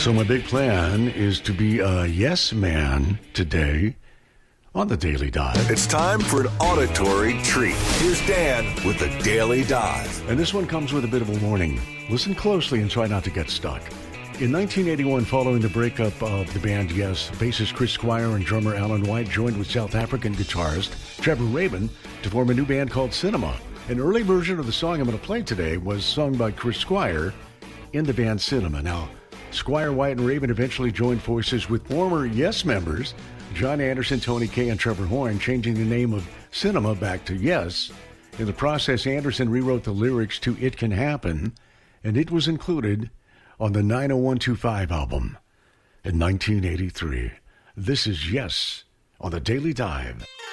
So my big plan is to be a yes man today on the Daily Dive. It's time for an auditory treat. Here's Dan with the Daily Dive. And this one comes with a bit of a warning. Listen closely and try not to get stuck. In 1981, following the breakup of the band Yes, bassist Chris Squire and drummer Alan White joined with South African guitarist Trevor Rabin to form a new band called Cinema. An early version of the song I'm going to play today was sung by Chris Squire in the band Cinema. Now, Squire, White, and Rabin eventually joined forces with former Yes members John Anderson, Tony Kaye, and Trevor Horn, changing the name of Cinema back to Yes. In the process, Anderson rewrote the lyrics to It Can Happen, and it was included on the 90125 album in 1983. This is Yes on the Daily Dive.